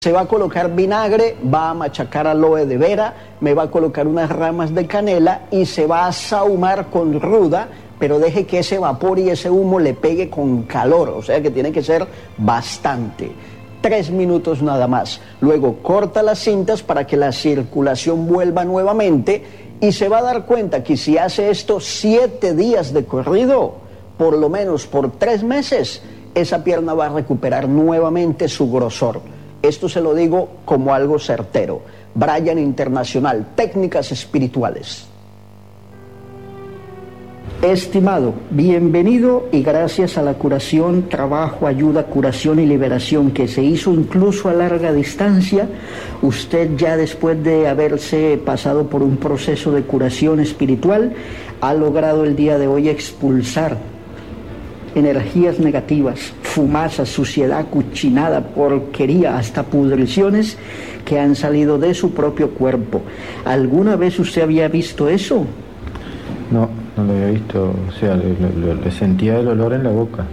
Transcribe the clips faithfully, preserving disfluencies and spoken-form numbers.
Se va a colocar vinagre, va a machacar aloe de vera, me va a colocar unas ramas de canela y se va a sahumar con ruda, pero deje que ese vapor y ese humo le pegue con calor, o sea que tiene que ser bastante. Tres minutos nada más. Luego corta las cintas para que la circulación vuelva nuevamente y se va a dar cuenta que si hace esto siete días de corrido, por lo menos por tres meses, esa pierna va a recuperar nuevamente su grosor. Esto se lo digo como algo certero. Bryan Internacional, técnicas espirituales. Estimado, bienvenido y gracias a la curación, trabajo, ayuda, curación y liberación que se hizo incluso a larga distancia, usted ya después de haberse pasado por un proceso de curación espiritual, ha logrado el día de hoy expulsar energías negativas, fumazas, suciedad, cuchinada, porquería, hasta pudriciones que han salido de su propio cuerpo. ¿Alguna vez usted había visto eso? No, no lo había visto, o sea, le, le, le sentía el olor en la boca.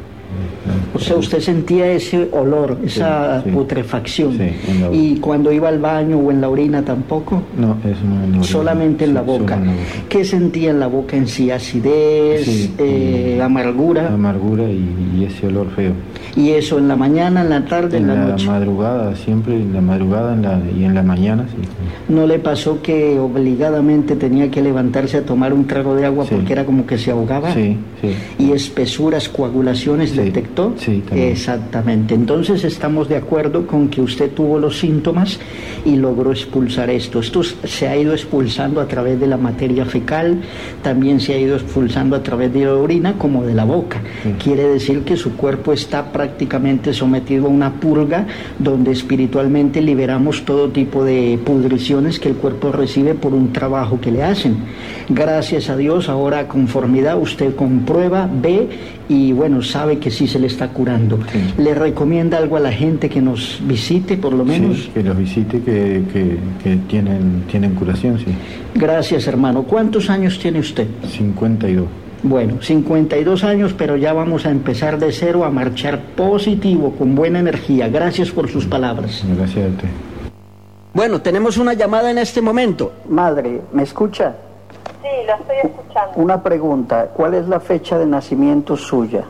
O sea, usted sentía ese olor, esa sí, sí, putrefacción. Sí, ¿Y cuando iba al baño o en la orina tampoco? No, eso no en la orina. Solamente en la boca. En la boca. ¿Qué sentía en la boca en sí? ¿Acidez, sí, eh, amargura? Amargura y, y ese olor feo. ¿Y eso en la mañana, en la tarde, en, en la, la noche? En la madrugada, siempre en la madrugada en la, y en la mañana, sí. ¿No le pasó que obligadamente tenía que levantarse a tomar un trago de agua sí, porque era como que se ahogaba? Sí, sí. ¿Y espesuras, coagulaciones sí, detectó? Sí, también. Exactamente. Entonces estamos de acuerdo con que usted tuvo los síntomas y logró expulsar esto. Esto se ha ido expulsando a través de la materia fecal, también se ha ido expulsando a través de la orina como de la boca. Sí. Quiere decir que su cuerpo está prácticamente sometido a una purga donde espiritualmente liberamos todo tipo de pudriciones que el cuerpo recibe por un trabajo que le hacen. Gracias a Dios, ahora a conformidad usted comprueba, ve y bueno, sabe que sí se le está curando. Sí. ¿Le recomienda algo a la gente que nos visite, por lo menos? Sí, que los visite, que, que, que tienen, tienen curación, sí. Gracias, hermano. ¿Cuántos años tiene usted? cincuenta y dos. Bueno, cincuenta y dos años, pero ya vamos a empezar de cero a marchar positivo, con buena energía. Gracias por sus palabras. Gracias a usted. Bueno, tenemos una llamada en este momento. Madre, ¿me escucha? Sí, lo estoy escuchando. Una pregunta, ¿cuál es la fecha de nacimiento suya?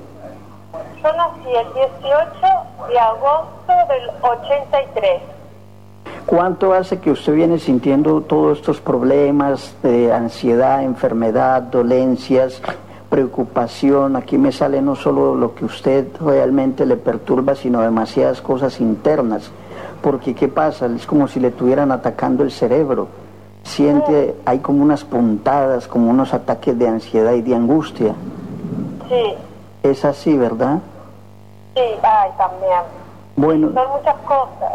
Yo nací el dieciocho de agosto del ochenta y tres. ¿Cuánto hace que usted viene sintiendo todos estos problemas de ansiedad, enfermedad, dolencias, preocupación? Aquí me sale no solo lo que usted realmente le perturba, sino demasiadas cosas internas. Porque ¿qué pasa? Es como si le estuvieran atacando el cerebro. Siente, hay como unas puntadas, como unos ataques de ansiedad y de angustia. Sí. Es así, ¿verdad? Sí, ay, también. Bueno. Son muchas cosas.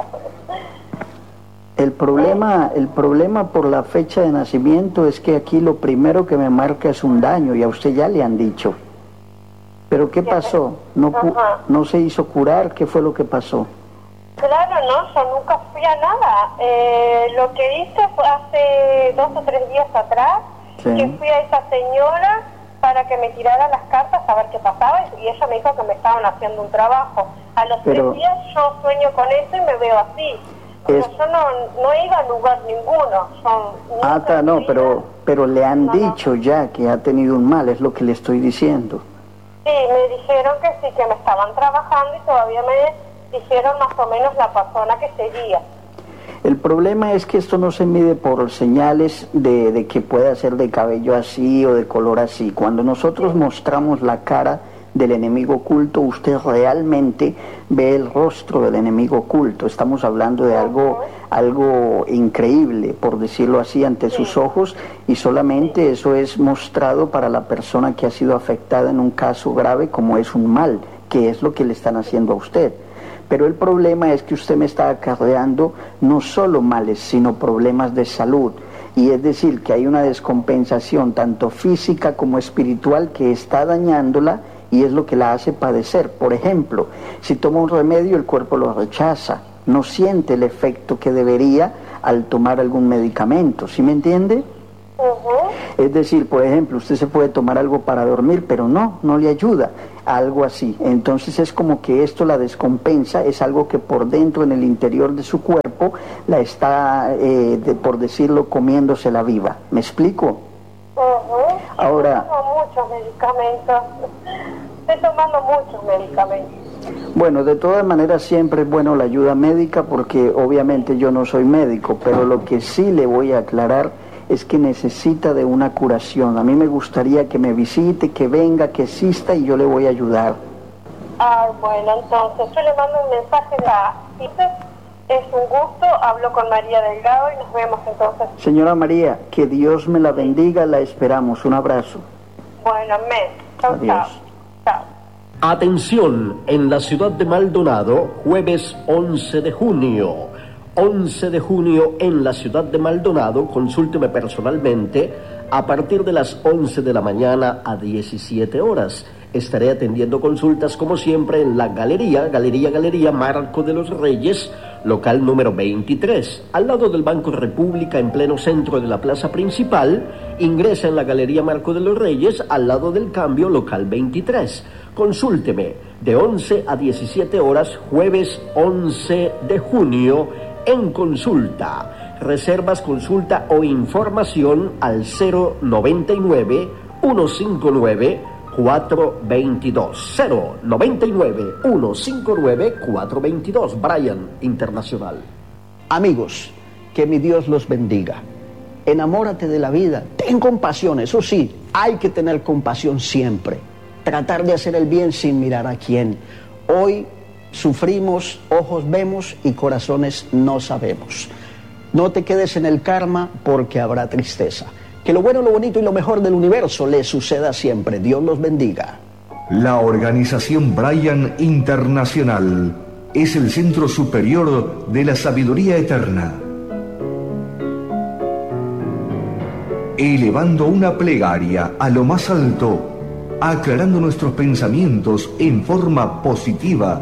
El problema, el problema por la fecha de nacimiento es que aquí lo primero que me marca es un daño, y a usted ya le han dicho. ¿Pero qué pasó? ¿No, no se hizo curar? ¿Qué fue lo que pasó? Claro, no, yo nunca fui a nada. Eh, lo que hice fue hace dos o tres días atrás, sí, que fui a esa señora para que me tirara las cartas a ver qué pasaba, y ella me dijo que me estaban haciendo un trabajo. A los Pero, tres días yo sueño con eso y me veo así. Es... Yo no, no he ido a lugar ninguno. Son ah, está, no, pero, pero le han no, dicho no. ya que ha tenido un mal, es lo que le estoy diciendo. Sí, me dijeron que sí, que me estaban trabajando y todavía me dijeron más o menos la persona que sería. El problema es que esto no se mide por señales de, de que pueda ser de cabello así o de color así. Cuando nosotros sí. mostramos la cara del enemigo oculto, usted realmente ve el rostro del enemigo oculto. Estamos hablando de algo, algo increíble, por decirlo así, ante sí. sus ojos, y solamente sí. eso es mostrado para la persona que ha sido afectada en un caso grave como es un mal, que es lo que le están haciendo a usted. Pero el problema es que usted me está acarreando no solo males, sino problemas de salud. Y es decir, que hay una descompensación tanto física como espiritual que está dañándola, y es lo que la hace padecer. Por ejemplo, si toma un remedio, el cuerpo lo rechaza, no siente el efecto que debería al tomar algún medicamento, ¿sí me entiende? Uh-huh. Es decir, por ejemplo, usted se puede tomar algo para dormir, pero no, no le ayuda, algo así. Entonces es como que esto la descompensa, es algo que por dentro, en el interior de su cuerpo, la está, eh, de, por decirlo, comiéndosela viva. ¿Me explico? Uh-huh. Ahora... Tomo muchos medicamentos, estoy tomando muchos medicamentos. Bueno, de todas maneras siempre es bueno la ayuda médica, porque obviamente yo no soy médico, pero lo que sí le voy a aclarar es que necesita de una curación. A mí me gustaría que me visite, que venga, que exista, y yo le voy a ayudar. Ah, bueno, entonces yo le mando un mensaje de... Es un gusto, hablo con María Delgado y nos vemos entonces. Señora María, que Dios me la bendiga, la esperamos. Un abrazo. Bueno, amén. Chao, chao. Chao. Atención, en la ciudad de Maldonado, jueves once de junio. once de junio en la ciudad de Maldonado, consúlteme personalmente a partir de las once de la mañana a diecisiete horas. Estaré atendiendo consultas como siempre en la Galería, Galería, Galería Marco de los Reyes, local número veintitrés, al lado del Banco República, en pleno centro de la plaza principal. Ingresa en la Galería Marco de los Reyes, al lado del Cambio, local veintitrés. Consúlteme de once a diecisiete horas, jueves once de junio, en consulta. Reservas, consulta o información al cero noventa y nueve, ciento cincuenta y nueve, cuatrocientos veintidós. cero noventa y nueve, ciento cincuenta y nueve, cuatrocientos veintidós. Brian Internacional. Amigos, que mi Dios los bendiga. Enamórate de la vida. Ten compasión, eso sí, hay que tener compasión siempre. Tratar de hacer el bien sin mirar a quién. Hoy sufrimos, ojos vemos y corazones no sabemos. No te quedes en el karma, porque habrá tristeza. Que lo bueno, lo bonito y lo mejor del universo les suceda siempre. Dios los bendiga. La organización Brian Internacional es el centro superior de la sabiduría eterna. Elevando una plegaria a lo más alto, aclarando nuestros pensamientos en forma positiva,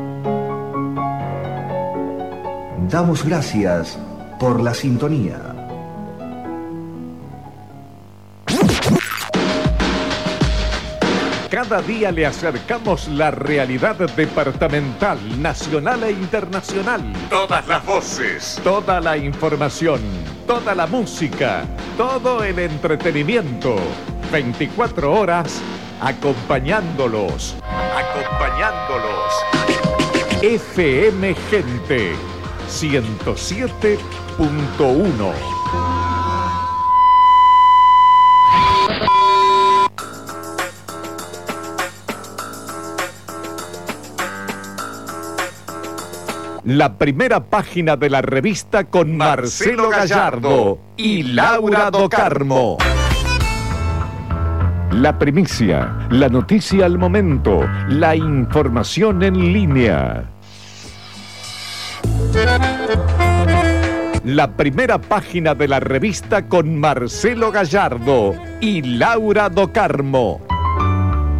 damos gracias por la sintonía. Cada día le acercamos la realidad departamental, nacional e internacional. Todas las voces, toda la información, toda la música, todo el entretenimiento. veinticuatro horas acompañándolos, acompañándolos. F M Gente ciento siete punto uno. La primera página de la revista con Marcelo Gallardo y Laura Do Carmo. La primicia, la noticia al momento, la información en línea. La primera página de la revista con Marcelo Gallardo y Laura Do Carmo.